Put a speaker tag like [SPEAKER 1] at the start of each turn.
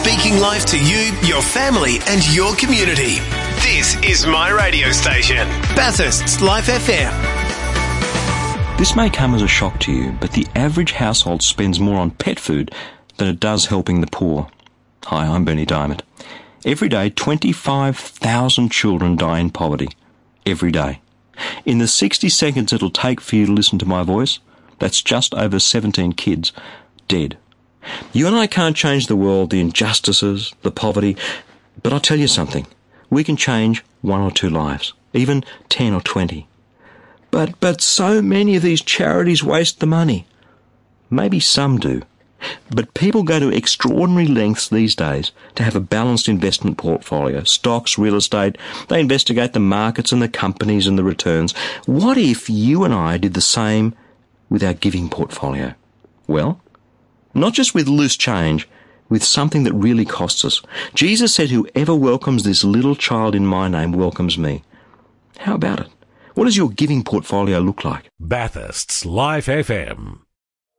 [SPEAKER 1] speaking life to you, your family and your community. This is my radio station, Bathurst's Life FM.
[SPEAKER 2] This may come as a shock to you, but the average household spends more on pet food than it does helping the poor. Hi, I'm Bernie Diamond. Every day, 25,000 children die in poverty. Every day. In the 60 seconds it'll take for you to listen to my voice, that's just over 17 kids dead. You and I can't change the world, the injustices, the poverty, but I'll tell you something. We can change 1 or 2 lives, even 10 or 20. But so many of these charities waste the money. Maybe some do. But people go to extraordinary lengths these days to have a balanced investment portfolio, stocks, real estate. They investigate the markets and the companies and the returns. What if you and I did the same with our giving portfolio? Well, not just with loose change, with something that really costs us. Jesus said, whoever welcomes this little child in my name welcomes me. How about it? What does your giving portfolio look like?
[SPEAKER 3] Bathurst's Life FM.